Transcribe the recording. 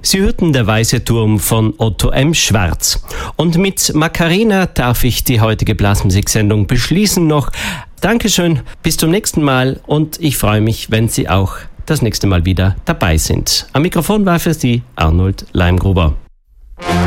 Sie hörten Der weiße Turm von Otto M. Schwarz. Und mit Macarena darf ich die heutige Blasmusiksendung beschließen noch. Dankeschön, bis zum nächsten Mal und ich freue mich, wenn Sie auch das nächste Mal wieder dabei sind. Am Mikrofon war für Sie Arnold Leimgruber.